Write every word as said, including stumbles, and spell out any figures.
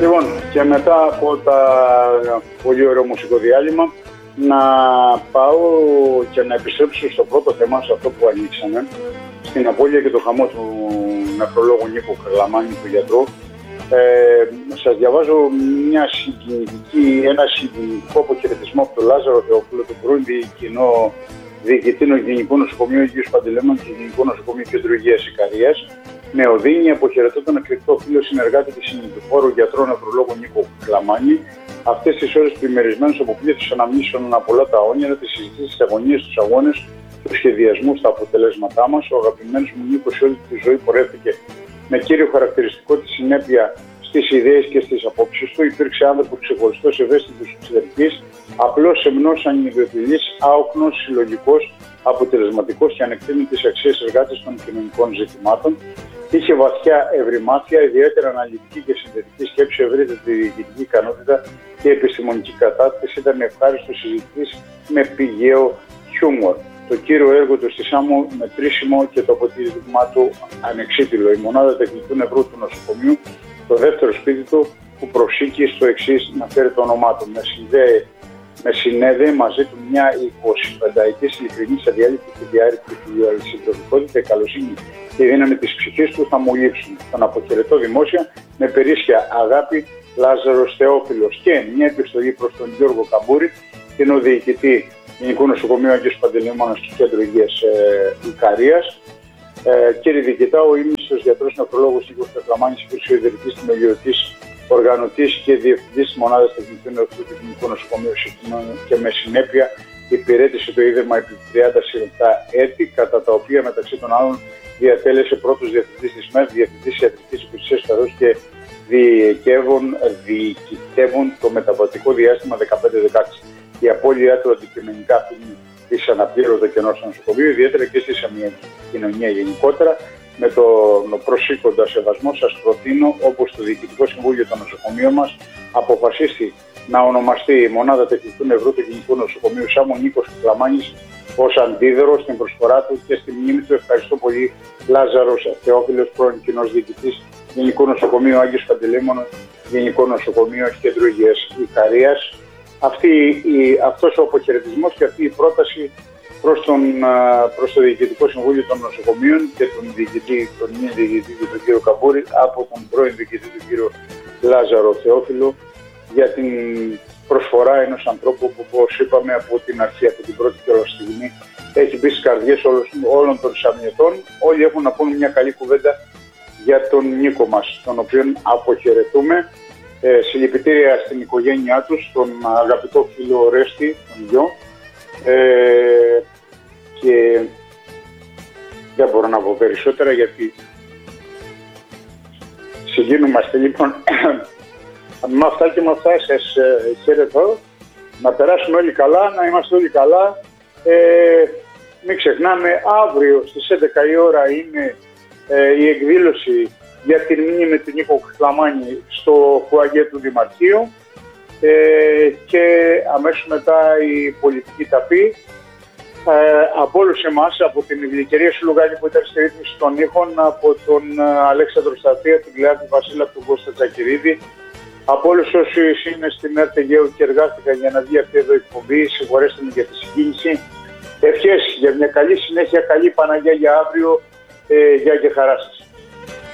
Λοιπόν, και μετά από τα πολύ ωραίο μουσικό διάλειμμα, να πάω και να επιστρέψω στο πρώτο θέμα, σε αυτό που ανοίξαμε, στην απώλεια και το χαμό του νεφρολόγου Νίκου Χαρλαμάνη, του γιατρού. Ε, σας διαβάζω μια συγκινητική, ένα συγκινητικό αποχαιρετισμό από τον Λάζαρο Θεόφιλο, τον πρώην κοινό διοικητή Γενικού Νοσοκομείου Αγίου Παντελεήμων και Γενικού Νοσοκομείου Κέντρου Υγείας Ικαρίας. Με οδύνη αποχαιρετώ τον εκλεκτό φίλο συνεργάτη και συνειδητοφόρο γιατρό νεφρολόγο Νίκο Χαρλαμάνη. Αυτές τις ώρες πλημμυρισμένους από πλήθος αναμνήσεων από πολλά τα όνειρα, τις συζητήσεις, τις αγωνίες, τους αγώνες, του σχεδιασμού στα αποτελέσματά μας. Ο αγαπημένος μου Νίκος σε όλη τη ζωή πορεύτηκε με κύριο χαρακτηριστικό τη συνέπεια στις ιδέες και στις απόψεις του. Υπήρξε άνθρωπο ξεχωριστός, ευαίσθητος, εξωτερικής, απλός, σεμνός, ανιδιοφιλής, άοκνος, συλλογικός, αποτελεσματικός και ανεκτήμητης αξίας εργάτης των κοινωνικών ζητημάτων. Είχε βαθιά ευρυμάθεια, ιδιαίτερα αναλυτική και συνδετική σκέψη, ευρύτερη διοικητική ικανότητα και επιστημονική κατάρτιση. Ήταν ευχάριστος συζητητής με πηγαίο χιούμορ. Το κύριο έργο του στη Σάμο μετρήσιμο και το αποτέλεσμά του ανεξίτηλο. Η μονάδα τεχνικού νευρού του νοσοκομείου, το δεύτερο σπίτι του, που προσήκει στο εξής να φέρει το όνομά του. Με, συνδέει, με συνέδεε μαζί του μια εικοσιπενταετή ειλικρινή, αδιάλειπτη και διάρρηπτη συντροφικότητα, η καλοσύνη και η δύναμη της ψυχής του θα μου λείψουν. Τον αποχαιρετώ δημόσια με περίσσια αγάπη, Λάζαρος Θεόφιλος. Και μια επιστολή προς τον Γιώργο Καμπούρη, κοινό διοικητή Γενικού Νοσοκομείου Αγίου Παντελεήμων και Κέντρου Υγείας ε, Ικαρίας. Ε, κύριε Διοικητά, ο ήμιστος γιατρός νεφρολόγος Νίκος Χαρλαμάνης, υπήρξε ο ιδρυτής, τιμελιωτής, οργανωτής και διευθυντής της μονάδας τεχνικού νεφρού του Γενικού Νοσοκομείου και με συνέπεια υπηρέτησε το ίδρυμα επί τριάντα έτη, κατά τα οποία μεταξύ των άλλων διατέλεσε πρώτος διευθυντής της ΜΕΔ, διευθυντής ιατρικής υπηρεσίας καθώς και διοικητεύων το μεταβατικό διάστημα δεκαπέντε δεκαέξι. Η απώλειά του αντικειμενικά αφήνει δυσαναπλήρωτο κενό στο νοσοκομείο, ιδιαίτερα και στη κοινωνία γενικότερα. Με τον προσήκοντα σεβασμό σας προτείνω, όπως το Διοικητικό Συμβούλιο των Νοσοκομείων μας αποφασίστη να ονομαστεί η Μονάδα Τεχνικού Νευρού του Γενικού Νοσοκομείου Σάμο Νίκος Χαρλαμάνης ως αντίδωρο στην προσφορά του και στη μνήμη του. Ευχαριστώ πολύ, Λάζαρος Θεόφιλος, πρώην κοινός διοικητής Γενικού Νοσοκομείου Άγιος Παντελεήμων, Γενικό Νοσοκομείο Κέντρου Υγείας Ικαρίας. Αυτή, η, αυτός ο αποχαιρετισμός και αυτή η πρόταση προς, τον, προς το Διοικητικό Συμβούλιο των Νοσοκομείων και τον διοικητή, τον νυν διοικητή του τον κύριο Καμπούρη, από τον πρώην διοικητή του κύριο Λάζαρο Θεόφιλο, για την προσφορά ενός ανθρώπου που, όπως είπαμε, από την αρχή, από την πρώτη καιρό στιγμή, έχει μπει στις καρδιές όλων, όλων των Σαμιωτών. Όλοι έχουν να πούν μια καλή κουβέντα για τον Νίκο μας, τον οποίον αποχαιρετούμε. Ε, συλληπιτήρια στην οικογένειά τους, τον αγαπητό φίλο Ρέστη, τον γιο. Ε, και δεν μπορώ να πω περισσότερα γιατί συγκινούμαστε. Λοιπόν, με αυτά και με αυτά σας ε, χαιρετώ. Να περάσουμε όλοι καλά, να είμαστε όλοι καλά. Ε, μην ξεχνάμε, αύριο στις έντεκα η ώρα είναι ε, η εκδήλωση για την μνήμη του Νίκο Χαρλαμάνη στο φουαγέ του Δημαρχείου ε, και αμέσως μετά η πολιτική ταπή. Ε, από όλους εμάς, από την Ευλικερία Σουλουγάκη που ήταν στη ρύθμιση των ήχων, από τον Αλέξανδρο Σταθία, την Κλεάτη Βασίλα, από τον Κώστα Τζακυρίδη, από όλους όσους είναι στην ΕΡΤ Αιγαίου και εργάστηκαν για να βγει αυτή εδώ η εκπομπή, συγχωρέστε με για τη συγκίνηση. Ευχές για μια καλή συνέχεια, καλή Παναγιά για αύριο, ε, γεια και χαρά σας.